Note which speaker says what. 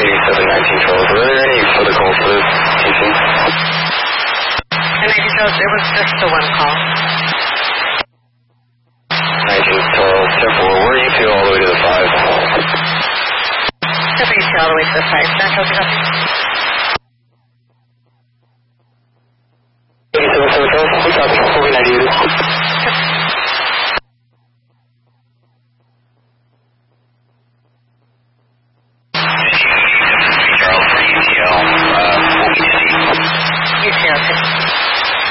Speaker 1: 1912. Were there any further calls for this teaching?
Speaker 2: And 1912, it was just the one call.
Speaker 1: 1912, 10-4, where do you feel all the way to the 5?
Speaker 2: WC all the way to the 5. Central,